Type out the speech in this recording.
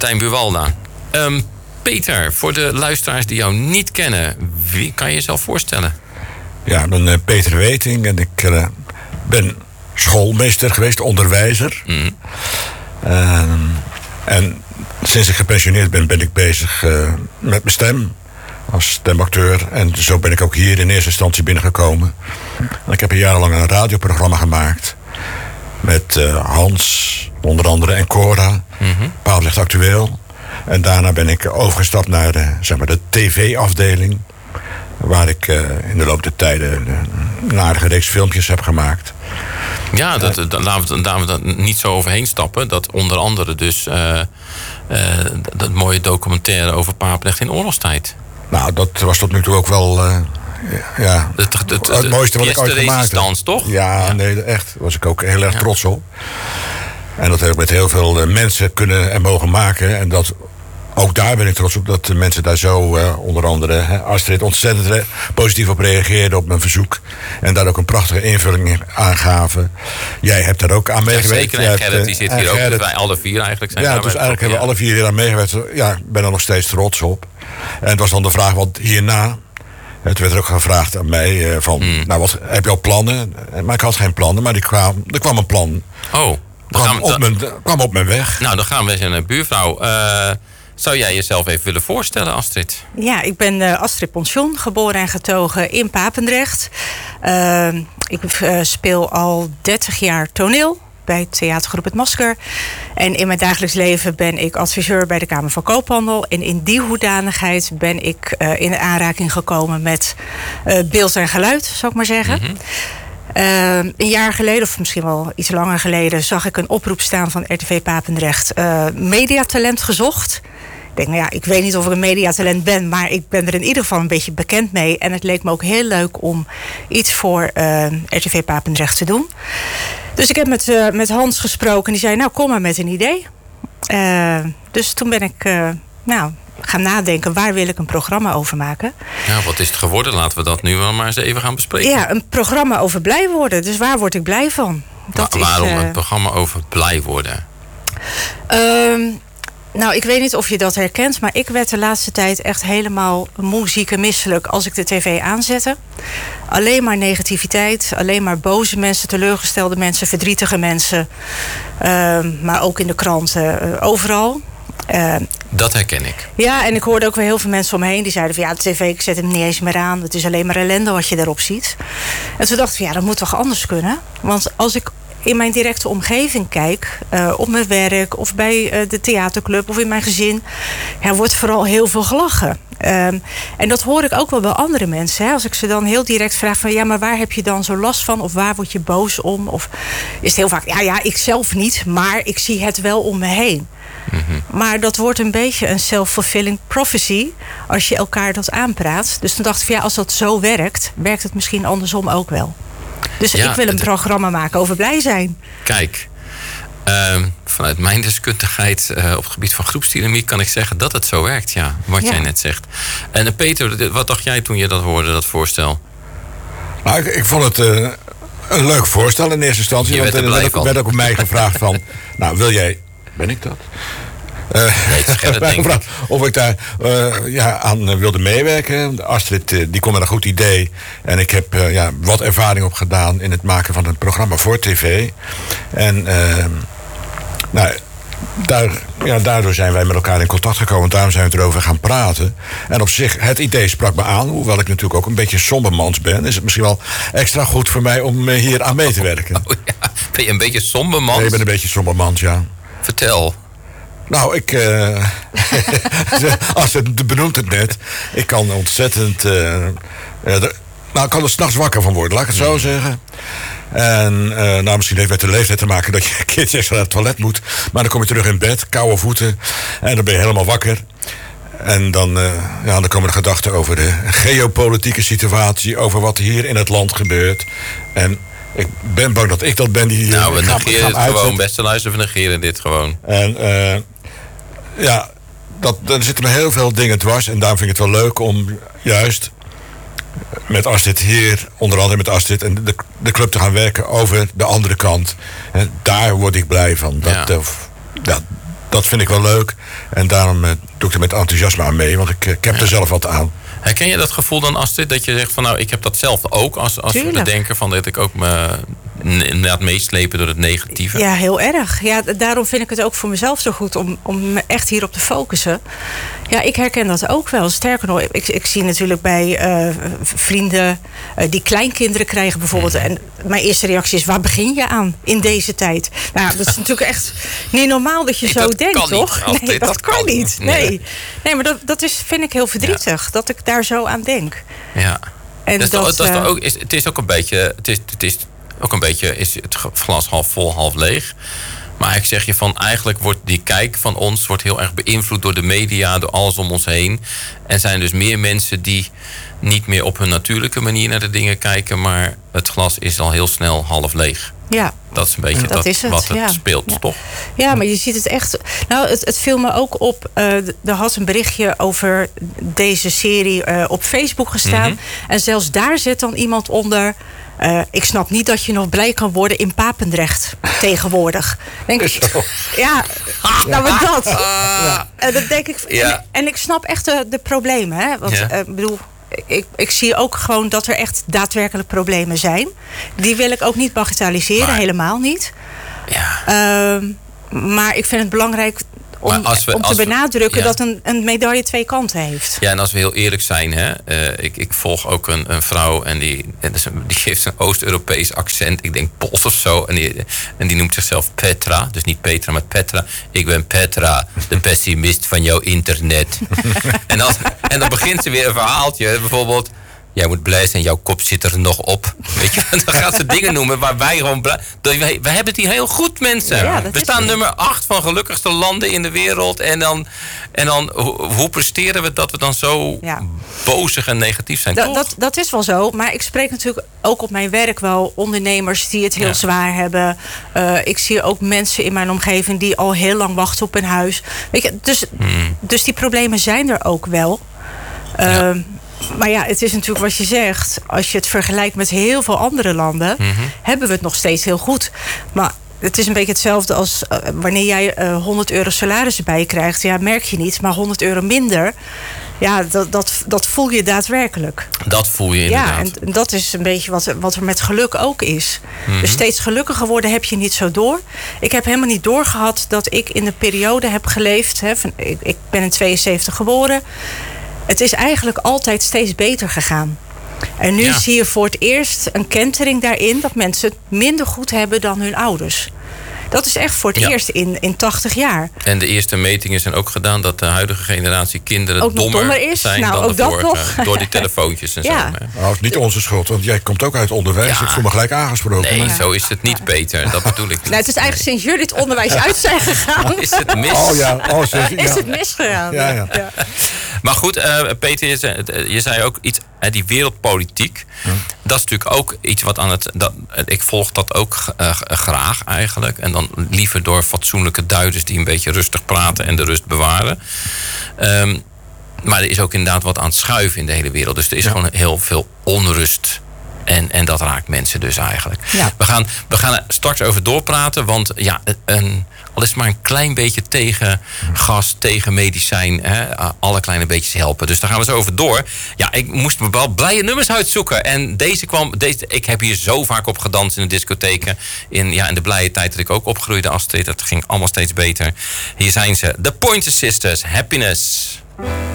Martijn Buwalda. Peter, voor de luisteraars die jou niet kennen, wie kan je jezelf voorstellen? Ja, ik ben Peter Weting en ik ben schoolmeester geweest, onderwijzer. En sinds ik gepensioneerd ben ik bezig met mijn stem als stemacteur. En zo ben ik ook hier in eerste instantie binnengekomen. En ik heb jarenlang een radioprogramma gemaakt met Hans, onder andere, en Cora, Paalrecht Actueel. En daarna ben ik overgestapt naar de tv-afdeling, waar ik in de loop der tijden een aardige reeks filmpjes heb gemaakt. Ja, laten we dat niet zo overheen stappen. Dat onder andere dus dat mooie documentaire over Papendrecht in oorlogstijd. Nou, dat was tot nu toe ook wel het mooiste wat ik ooit gemaakt heb. Toch? Ja, nee, echt. Daar was ik ook heel erg trots op. En dat heb ik met heel veel mensen kunnen en mogen maken. En ook daar ben ik trots op dat de mensen daar zo, onder andere Astrid, ontzettend positief op reageerde op mijn verzoek. En daar ook een prachtige invulling aan gaven. Jij hebt daar ook aan meegewerkt. Zeker, en Gerrit die zit hier ook. Dus wij alle vier eigenlijk zijn. Ja, dus eigenlijk hebben we alle vier hier aan meegewerkt. Ja, ik ben er nog steeds trots op. En het was dan de vraag, want hierna, het werd er ook gevraagd aan mij nou, heb je al plannen? Maar ik had geen plannen, maar er kwam een plan. Oh. Kwam op mijn weg. Nou, dan gaan we eens naar de buurvrouw. Zou jij jezelf even willen voorstellen, Astrid? Ja, ik ben Astrid Ponsion, geboren en getogen in Papendrecht. Ik speel al 30 jaar toneel bij theatergroep Het Masker. En in mijn dagelijks leven ben ik adviseur bij de Kamer van Koophandel. En in die hoedanigheid ben ik in aanraking gekomen met beeld en geluid, zou ik maar zeggen. Een jaar geleden, of misschien wel iets langer geleden, zag ik een oproep staan van RTV Papendrecht. Mediatalent gezocht. Ik denk, ik weet niet of ik een mediatalent ben, maar ik ben er in ieder geval een beetje bekend mee. En het leek me ook heel leuk om iets voor RTV Papendrecht te doen. Dus ik heb met Hans gesproken en die zei, nou, kom maar met een idee. Dus toen ben ik gaan nadenken, waar wil ik een programma over maken? Ja, wat is het geworden? Laten we dat nu wel maar eens even gaan bespreken. Ja, een programma over blij worden. Dus waar word ik blij van? Waarom een programma over blij worden? Nou, ik weet niet of je dat herkent, maar ik werd de laatste tijd echt helemaal moe, ziek en misselijk als ik de tv aanzette. Alleen maar negativiteit, alleen maar boze mensen, teleurgestelde mensen, verdrietige mensen. Maar ook in de kranten, overal. Dat herken ik. Ja, en ik hoorde ook weer heel veel mensen om me heen die zeiden van, ja, de tv, ik zet hem niet eens meer aan. Het is alleen maar ellende wat je daarop ziet. En toen dacht ik, ja, dat moet toch anders kunnen? Want als ik in mijn directe omgeving kijk, op mijn werk of bij de theaterclub of in mijn gezin, wordt vooral heel veel gelachen. En dat hoor ik ook wel bij andere mensen. Als ik ze dan heel direct vraag van, ja, maar waar heb je dan zo last van? Of waar word je boos om? Of is het heel vaak, ja, ik zelf niet, maar ik zie het wel om me heen. Maar dat wordt een beetje een self-fulfilling prophecy als je elkaar dat aanpraat. Dus toen dacht ik van, ja, als dat zo werkt, werkt het misschien andersom ook wel. Dus ik wil een programma maken over blij zijn. Kijk, vanuit mijn deskundigheid op het gebied van groepsdynamiek kan ik zeggen dat het zo werkt, ja, wat jij net zegt. En Peter, wat dacht jij toen je dat hoorde, dat voorstel? Nou, ik vond het een leuk voorstel in eerste instantie. Want er werd ook op mij gevraagd van, nou, wil jij, ben ik dat? Of ik daar aan wilde meewerken. Astrid die kon met een goed idee. En ik heb wat ervaring opgedaan in het maken van een programma voor tv. En daardoor zijn wij met elkaar in contact gekomen. Daarom zijn we erover gaan praten. En op zich, het idee sprak me aan. Hoewel ik natuurlijk ook een beetje sombermans ben, is het misschien wel extra goed voor mij om hier aan mee te werken. Oh, ja. Ben je een beetje sombermans? Nee, ik ben een beetje sombermans, ja. Vertel. Nou, als het benoemt het net, ik kan ontzettend, ik kan er 's nachts wakker van worden, laat ik het zo zeggen. En misschien heeft het met de leeftijd te maken dat je een keertje extra naar het toilet moet. Maar dan kom je terug in bed, koude voeten, en dan ben je helemaal wakker. En dan komen de gedachten over de geopolitieke situatie, over wat hier in het land gebeurt. En ik ben bang dat ik dat ben die... Nou, we negeren het gewoon, beste luisteren, we negeren dit gewoon. En er zitten me heel veel dingen dwars. En daarom vind ik het wel leuk om juist met Astrid hier, onder andere met Astrid en de club te gaan werken over de andere kant. En daar word ik blij van. dat vind ik wel leuk. En daarom doe ik er met enthousiasme aan mee. Want ik heb er zelf wat aan. Herken je dat gevoel dan, Astrid, dat je zegt van nou, ik heb dat zelf ook als bedenker van dat ik ook me inderdaad meeslepen door het negatieve? Ja, heel erg. Ja, daarom vind ik het ook voor mezelf zo goed om me echt hierop te focussen. Ja, ik herken dat ook wel. Sterker nog, ik zie natuurlijk bij vrienden die kleinkinderen krijgen bijvoorbeeld. En mijn eerste reactie is, waar begin je aan in deze tijd? Nou, dat is natuurlijk echt niet normaal dat je zo denkt, toch? Nee, dat kan niet. Nee, maar dat vind ik heel verdrietig. Dat ik daar zo aan denk. Ja. En het is ook een beetje... is het glas half vol, half leeg. Maar ik zeg je van, eigenlijk wordt die kijk van ons heel erg beïnvloed door de media, door alles om ons heen. En zijn dus meer mensen die niet meer op hun natuurlijke manier naar de dingen kijken, maar het glas is al heel snel half leeg. Ja. Dat is een beetje wat het speelt, toch? Ja, maar je ziet het echt. Nou, het viel me ook op. Er had een berichtje over deze serie op Facebook gestaan. Mm-hmm. En zelfs daar zit dan iemand onder. Ik snap niet dat je nog blij kan worden in Papendrecht tegenwoordig. Denk ik, nou maar dat. Dat denk ik. Ja. En ik snap echt de problemen. Hè? Want bedoel. Ik zie ook gewoon dat er echt daadwerkelijk problemen zijn. Die wil ik ook niet bagatelliseren, helemaal niet. Ja. Maar ik vind het belangrijk om te benadrukken dat een medaille twee kanten heeft. Ja, en als we heel eerlijk zijn, hè, ik volg ook een vrouw en die heeft een Oost-Europees accent. Ik denk Pools of zo. En die noemt zichzelf Petra. Dus niet Petra, maar Petra. Ik ben Petra, de pessimist van jouw internet. en dan begint ze weer een verhaaltje. Bijvoorbeeld, jij moet blij zijn, jouw kop zit er nog op. Weet je, dan gaat ze dingen noemen waar wij gewoon blij... Wij hebben het hier heel goed, mensen. Ja, we staan nummer 8 van gelukkigste landen in de wereld. En dan hoe presteren we dat we dan zo bozig en negatief zijn? Dat is wel zo. Maar ik spreek natuurlijk ook op mijn werk wel ondernemers die het heel zwaar hebben. Ik zie ook mensen in mijn omgeving die al heel lang wachten op een huis. Weet je, dus die problemen zijn er ook wel. Maar ja, het is natuurlijk wat je zegt. Als je het vergelijkt met heel veel andere landen, hebben we het nog steeds heel goed. Maar het is een beetje hetzelfde als wanneer jij 100 euro salaris erbij krijgt. Ja, merk je niet, maar 100 euro minder. Ja, dat voel je daadwerkelijk. Dat voel je inderdaad. Ja, en dat is een beetje wat er met geluk ook is. Dus steeds gelukkiger worden heb je niet zo door. Ik heb helemaal niet doorgehad dat ik in de periode heb geleefd. Ik ben in 72 geboren. Het is eigenlijk altijd steeds beter gegaan. En nu zie je voor het eerst een kentering daarin dat mensen het minder goed hebben dan hun ouders. Dat is echt voor het eerst in 80 jaar. En de eerste metingen zijn ook gedaan dat de huidige generatie kinderen ook dommer is zijn dan ook de vorige. Door die telefoontjes en zo. Nou, het is niet onze schuld, want jij komt ook uit onderwijs. Ik voel me gelijk aangesproken. Nee, zo is het niet beter. Dat bedoel ik niet. Nou, het is eigenlijk sinds jullie het onderwijs uit zijn gegaan. Is het mis? Is het misgegaan? Ja. Maar goed, Peter, je zei ook iets, die wereldpolitiek. Dat is natuurlijk ook iets wat ik volg dat ook graag eigenlijk. En dan liever door fatsoenlijke duiders die een beetje rustig praten en de rust bewaren. Maar er is ook inderdaad wat aan het schuiven in de hele wereld. Dus er is gewoon heel veel onrust. En dat raakt mensen dus eigenlijk. Ja. We gaan er straks over doorpraten. Want al is het maar een klein beetje tegen gas, tegen medicijn. Alle kleine beetjes helpen. Dus daar gaan we zo over door. Ja, ik moest me wel blije nummers uitzoeken. En ik heb hier zo vaak op gedanst in de discotheken. In de blije tijd dat ik ook opgroeide, Astrid. Dat ging allemaal steeds beter. Hier zijn ze. The Pointer Sisters, Happiness.